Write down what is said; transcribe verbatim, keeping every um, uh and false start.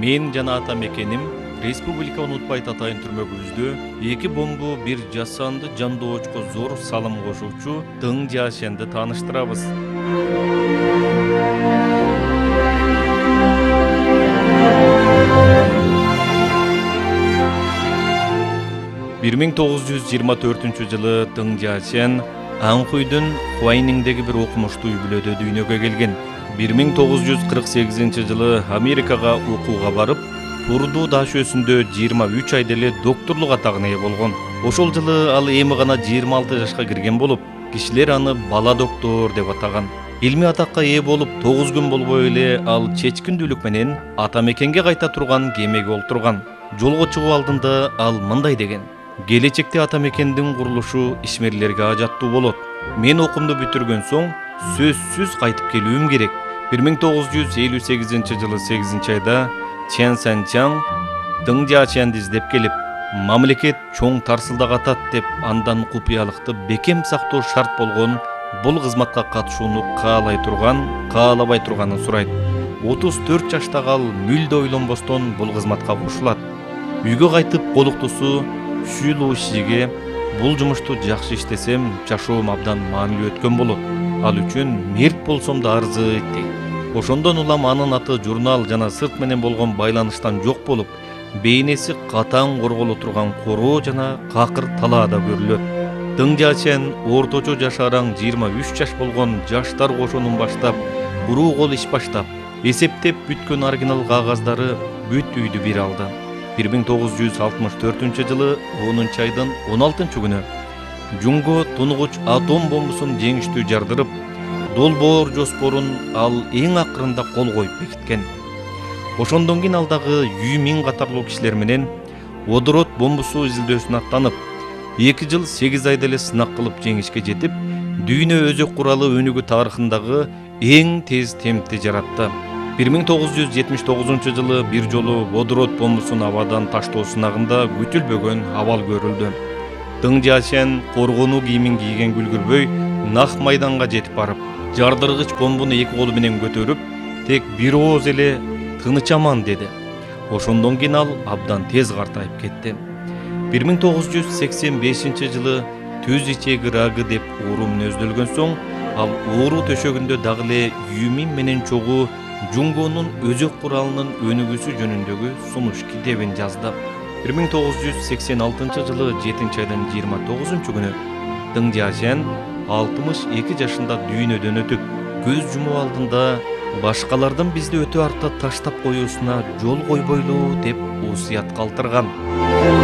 Мен жана ата мекеним республика унутпай татайын түрмөгүбүздө эки бомбу бир жасанды жандоочко зор салым кошуучу Дың Жашенди тааныштырабыз. бир миң тогуз жүз жыйырма төртүнчү жылы Дың Жашен Анхуйдун Хуайниңдеги бир окумуштуу үй бүлөдө дүйнөгө келген. бир миң тогуз жүз кырк сегизинчи жылы Америкага окууга барып, Пурду дашөсүндө жыйырма үч айда эле докторлук атагына ээ болгон. Ошол жылы ал эми гана жыйырма алты жашка кирген болуп, кишилер аны бала доктор деп атаган. Илмий атакка ээ болуп тогуз күн болбой эле ал чечкиндүүлүк менен ата мекенге кайта турган кемеге олтурган. Жолго чыгуу алдында ал мындай деген: келечекте ата мекендин курулушу ишмерлерге ажаттуу болот. Мен окуумду бүтүргөн соң сөзсүз кайтып келүүм керек. бир миң тогуз жүз элүү сегизинчи жылы сегизинчи айда Чен Санчаң Дың Жашенди издеп келип, мамлекет чоң тарсылдак атат деп андан купуялыкты бекем сактоо шарт болгон бул кызматка катышууну каалай турган, каалабай турганын сурайт. отуз төрт жаштагы ал мүлдө ойлонбостон бул кызматка кошулат. Үйгө кайтып колуктусу Шүлу Шиге бул жумушту жакшы иштесем, жашоом абдан маанилүү өткөн болот. Ал үчүн мерт болсом да арзыйт дейт. Ошондон улам анын аты журнал жана сырт менен болгон байланыштан жок болуп, бейнеси катаң корголо турган короо жана какыр талаада көрүлөт. Дың Жашен орточо жашараң жыйырма үч жаш болгон жаштар кошонун баштап, буруу кол иш баштап, эсептеп бүткөн оригинал кагаздары бүт үйдү бир алды. бир миң тогуз жүз алтымыш төртүнчү жылы онунчу айдын он алтынчы күнү Жунго тунугуч атом бомбусун жеңиштүү жардырып, долбоор жоспорун ал эң акырында кол коюп бекиткен. Ошондон кийин ал дагы Ю Мин катарлуу кишилер менен водород бомбусу изилдөөсүнө аттанып, эки жыл сегиз айда эле сынак кылып жеңишке жетип, дүйнө өзөк куралы өнүгүү тарыхындагы эң тез темпти жаратты. бир миң тогуз жүз жетимиш тогузунчу жылы бир жолу водород бомбусун абадан таштоо сынагында күтүлбөгөн абал көрүлдү. Дың Жашен коргонуу кийимин кийген күлгүрбөй нак майданга жетип барып, жардыргыч бомбуну эки колу менен көтөрүп, тек бир ооз эле тынычаман деди. Ошондон кийин ал абдан тез картайып кетти. бир миң тогуз жүз сексен бешинчи жылы түз ичеги рагы деп оору менен өздөлгөн соң, ал оору төшөгүндө дагы эле Ю Мин менен чогуу Жунгонун өзөк куралынын өнүгүүсү жөнүндөгү сунуш китебин жазды. бир миң тогуз жүз сексен алтынчы жылы жетинчи айдын жыйырма тогузунчу күнү Дың Жашен алтымыш эки жашында дүйнөдөн өтүп, көз жумуу алдында башкалардын бизди өтө артта таштап коюусуна жол койбойлу деп усуят калтырган.